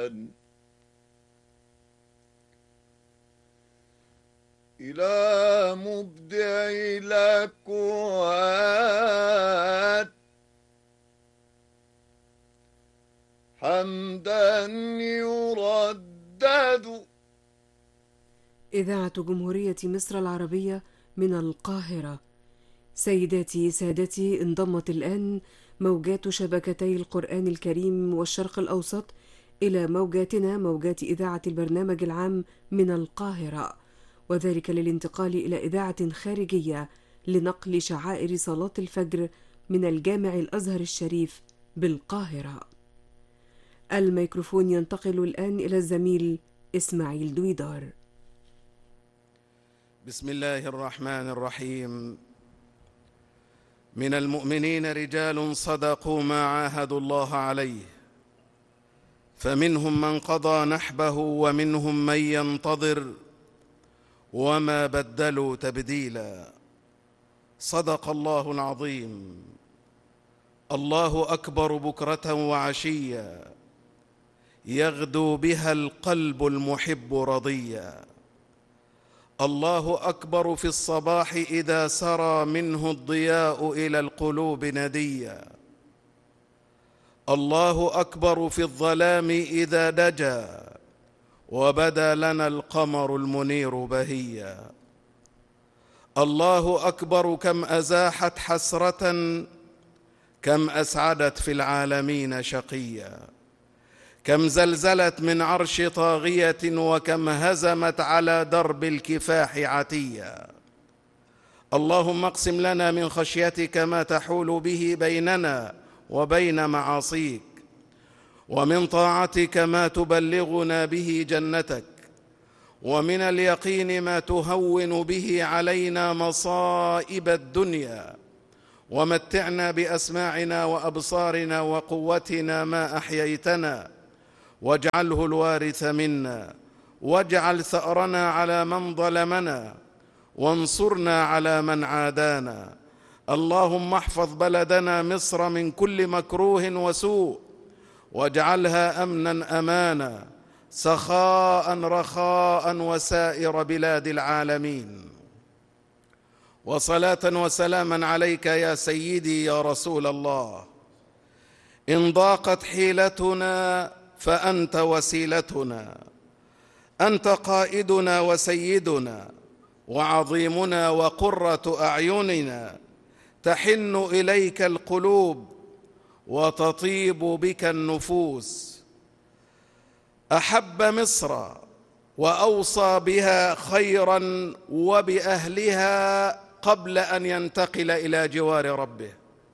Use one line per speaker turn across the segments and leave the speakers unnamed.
إلى مبدع الأكوان حمدا يردد.
إذاعة جمهورية مصر العربية من القاهرة. سيداتي سادتي، انضمت الآن موجات شبكتي القرآن الكريم والشرق الأوسط إلى موجاتنا، موجات إذاعة البرنامج العام من القاهرة، وذلك للانتقال إلى إذاعة خارجية لنقل شعائر صلاة الفجر من الجامع الأزهر الشريف بالقاهرة. الميكروفون ينتقل الآن إلى الزميل إسماعيل دويدار.
بسم الله الرحمن الرحيم. من المؤمنين رجال صدقوا ما عاهدوا الله عليه، فمنهم من قضى نحبه ومنهم من ينتظر وما بدلوا تبديلا. صدق الله العظيم. الله أكبر بكرة وعشيا، يغدو بها القلب المحب رضيا. الله أكبر في الصباح إذا سرى منه الضياء إلى القلوب نديا. الله أكبر في الظلام إذا دجا وبدا لنا القمر المنير بهيا. الله أكبر كم أزاحت حسرة، كم أسعدت في العالمين شقيا. كم زلزلت من عرش طاغية وكم هزمت على درب الكفاح عتيا. اللهم اقسم لنا من خشيتك ما تحول به بيننا وبين معاصيك، ومن طاعتك ما تبلغنا به جنتك، ومن اليقين ما تهون به علينا مصائب الدنيا، ومتعنا بأسماعنا وأبصارنا وقوتنا ما أحييتنا، واجعله الوارث منا، واجعل ثأرنا على من ظلمنا، وانصرنا على من عادانا. اللهم احفظ بلدنا مصر من كل مكروه وسوء، واجعلها أمنا أمانا، سخاء رخاء وسائر بلاد العالمين. وصلاة وسلاما عليك يا سيدي يا رسول الله. إن ضاقت حيلتنا فأنت وسيلتنا، أنت قائدنا وسيدنا وعظيمنا وقرة أعيننا. تحن إليك القلوب وتطيب بك النفوس. أحب مصر وأوصى بها خيرا وبأهلها قبل أن ينتقل إلى جوار ربه،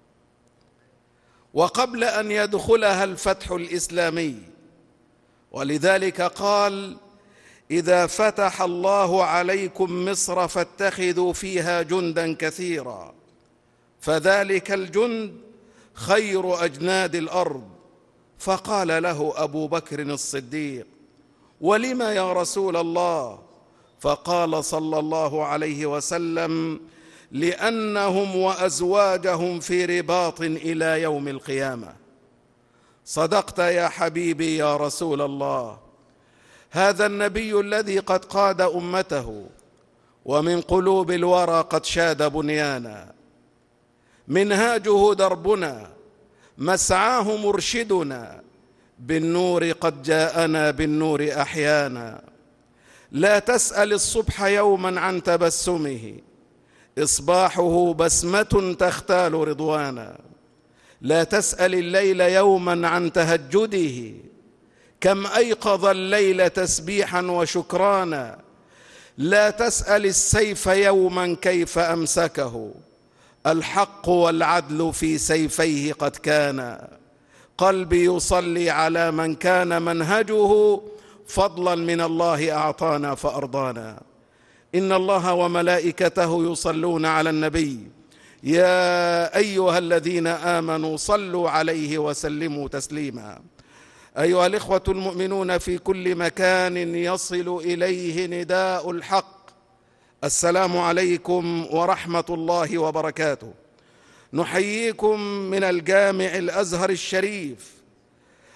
وقبل أن يدخلها الفتح الإسلامي. ولذلك قال: إذا فتح الله عليكم مصر فاتخذوا فيها جندا كثيرا، فذلك الجند خير أجناد الأرض. فقال له أبو بكر الصديق: ولم يا رسول الله؟ فقال صلى الله عليه وسلم: لأنهم وأزواجهم في رباط إلى يوم القيامة. صدقت يا حبيبي يا رسول الله. هذا النبي الذي قد قاد أمته ومن قلوب الورى قد شاد بنيانا. منهاجه دربنا، مسعاه مرشدنا، بالنور قد جاءنا بالنور أحيانا. لا تسأل الصبح يوما عن تبسمه، إصباحه بسمة تختال رضوانا. لا تسأل الليل يوما عن تهجده، كم أيقظ الليل تسبيحا وشكرانا. لا تسأل السيف يوما كيف أمسكه، الحق والعدل في سيفيه قد كان. قلبي يصلي على من كان منهجه، فضلا من الله أعطانا فأرضانا. إن الله وملائكته يصلون على النبي، يا أيها الذين آمنوا صلوا عليه وسلموا تسليما. أيها الإخوة المؤمنون في كل مكان يصل إليه نداء الحق، السلام عليكم ورحمة الله وبركاته. نحييكم من الجامع الأزهر الشريف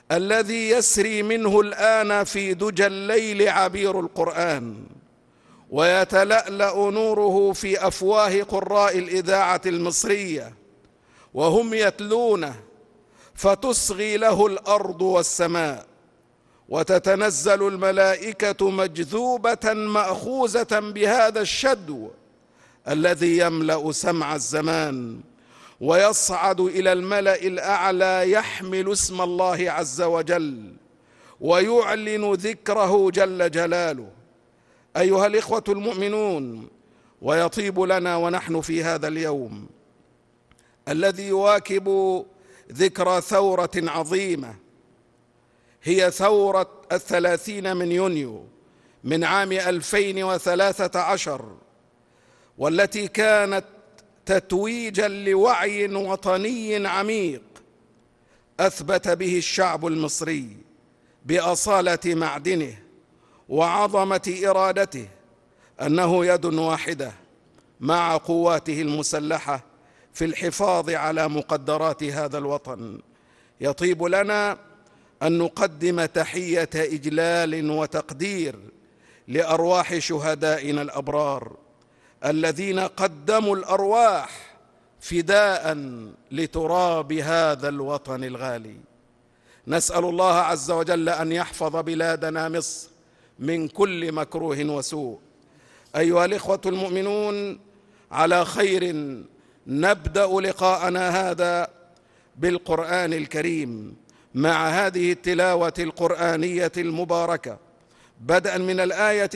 الذي يسري منه الآن في دجى الليل عبير القرآن، ويتلألأ نوره في أفواه قراء الإذاعة المصرية وهم يتلونه، فتصغي له الأرض والسماء، وتتنزل الملائكة مجذوبة مأخوذة بهذا الشدو الذي يملأ سمع الزمان، ويصعد إلى الملأ الأعلى يحمل اسم الله عز وجل ويعلن ذكره جل جلاله. أيها الإخوة المؤمنون، ويطيب لنا ونحن في هذا اليوم الذي يواكب ذكرى ثورة عظيمة، هي ثورة 30 من يونيو من عام 2013، والتي كانت تتويجا لوعي وطني عميق أثبت به الشعب المصري بأصالة معدنه وعظمة إرادته أنه يد واحدة مع قواته المسلحة في الحفاظ على مقدرات هذا الوطن. يطيب لنا أن نقدم تحية إجلال وتقدير لأرواح شهدائنا الأبرار الذين قدموا الأرواح فداء لتراب هذا الوطن الغالي. نسأل الله عز وجل أن يحفظ بلادنا مصر من كل مكروه وسوء. أيها الإخوة المؤمنون، على خير نبدأ لقاءنا هذا بالقرآن الكريم مع هذه التلاوة القرآنية المباركة، بدءا من الآية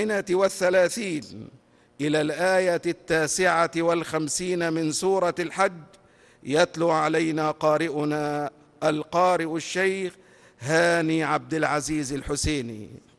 38 إلى الآية 59 من سورة الحج. يتلو علينا قارئنا القارئ الشيخ هاني عبد العزيز الحسيني.